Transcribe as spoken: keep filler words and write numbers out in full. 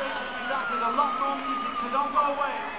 We'll be back with a lot more music, so don't go away.